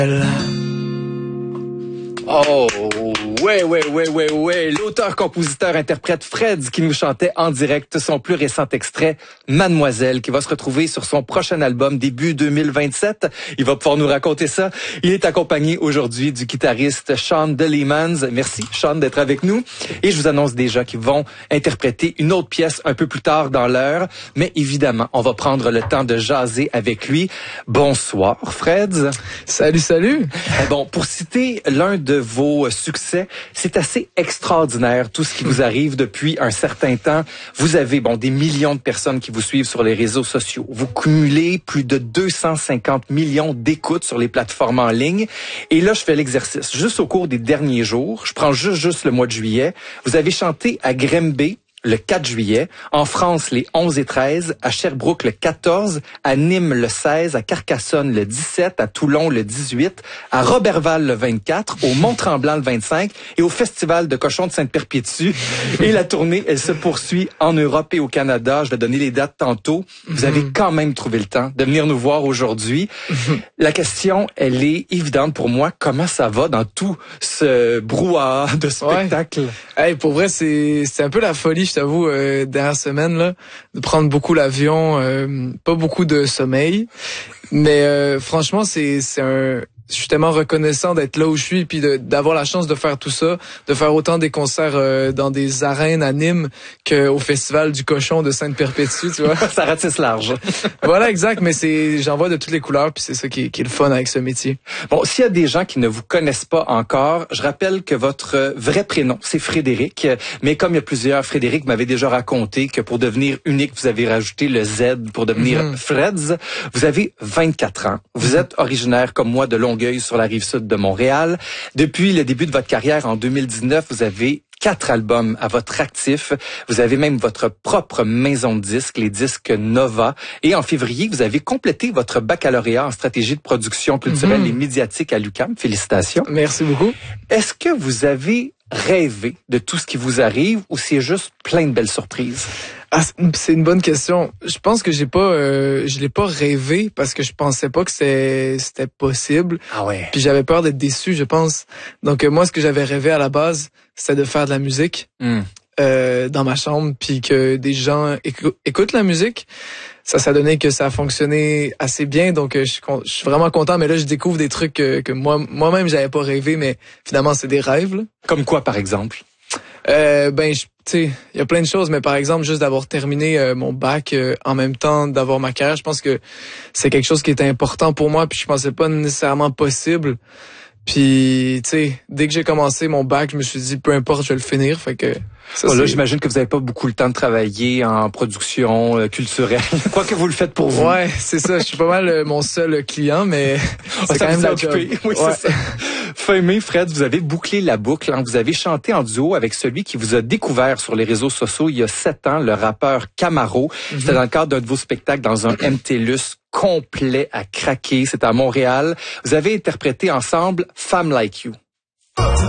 Oh, ouais. L'auteur, compositeur, interprète Freds qui nous chantait en direct son plus récent extrait, Mademoiselle, qui va se retrouver sur son prochain album début 2027. Il va pouvoir nous raconter ça. Il est accompagné aujourd'hui du guitariste Sean Delimans. Merci, Sean, d'être avec nous. Et je vous annonce déjà qu'ils vont interpréter une autre pièce un peu plus tard dans l'heure. Mais évidemment, on va prendre le temps de jaser avec lui. Bonsoir, Freds. Salut. Bon, pour citer l'un de vos succès, c'est assez extraordinaire tout ce qui vous arrive depuis un certain temps. Vous avez des millions de personnes qui vous suivent sur les réseaux sociaux. Vous cumulez plus de 250 millions d'écoutes sur les plateformes en ligne. Et là, je fais l'exercice. Juste au cours des derniers jours, je prends juste le mois de juillet, vous avez chanté à Grimby le 4 juillet, en France les 11 et 13, à Sherbrooke le 14, à Nîmes le 16, à Carcassonne le 17, à Toulon le 18, à Roberval le 24, au Mont-Tremblant le 25 et au Festival de Cochons de Sainte-Perpétue. Et la tournée, elle se poursuit en Europe et au Canada. Je vais donner les dates tantôt. Vous avez quand même trouvé le temps de venir nous voir aujourd'hui. La question, elle est évidente pour moi. Comment ça va dans tout ce brouhaha de spectacle? Ouais. Hey, pour vrai, c'est un peu la folie, je t'avoue, dernière semaine, là, de prendre beaucoup l'avion, pas beaucoup de sommeil. Mais franchement, je suis tellement reconnaissant d'être là où je suis puis d'avoir la chance de faire tout ça, de faire autant des concerts dans des arènes à Nîmes qu'au Festival du Cochon de Sainte-Perpétue, tu vois. Ça ratisse large. Voilà, exact, mais j'en vois de toutes les couleurs puis c'est ça qui est le fun avec ce métier. Bon, s'il y a des gens qui ne vous connaissent pas encore, je rappelle que votre vrai prénom, c'est Frédéric, mais comme il y a plusieurs Frédéric, vous m'avez déjà raconté que pour devenir unique, vous avez rajouté le Z pour devenir Freds. Vous avez 24 ans. Vous êtes originaire comme moi de Longueuil sur la rive sud de Montréal. Depuis le début de votre carrière en 2019, vous avez 4 albums à votre actif. Vous avez même votre propre maison de disques, les disques Nova. Et en février, vous avez complété votre baccalauréat en stratégie de production culturelle et médiatique à l'UQAM. Félicitations. Merci beaucoup. Est-ce que vous avez rêvé de tout ce qui vous arrive ou c'est juste plein de belles surprises? Ah, c'est une bonne question. Je pense que je l'ai pas rêvé parce que je pensais pas que c'était possible. Ah ouais. Puis j'avais peur d'être déçu, je pense. Donc moi, ce que j'avais rêvé à la base, c'était de faire de la musique dans ma chambre, puis que des gens écoutent la musique. Ça a donné que ça a fonctionné assez bien, donc je suis vraiment content. Mais là, je découvre des trucs que moi-même j'avais pas rêvé, mais finalement c'est des rêves. Là. Comme quoi, par exemple? Tu sais, il y a plein de choses, mais par exemple, juste d'avoir terminé mon bac en même temps d'avoir ma carrière, je pense que c'est quelque chose qui était important pour moi, puis je pensais pas nécessairement possible. Puis, tu sais, dès que j'ai commencé mon bac, je me suis dit, peu importe, je vais le finir, fait que... Là, j'imagine que vous n'avez pas beaucoup le temps de travailler en production culturelle. Quoi que vous le faites pour vous. Ouais, c'est ça. Je suis pas mal mon seul client, mais c'est quand même la job. Oui, ouais. C'est ça. Fin mai, Fred, vous avez bouclé la boucle. Vous avez chanté en duo avec celui qui vous a découvert sur les réseaux sociaux il y a 7 ans, le rappeur Camaro. C'était dans le cadre d'un de vos spectacles dans un MTLUS complet à craquer. C'était à Montréal. Vous avez interprété ensemble Femme Like You.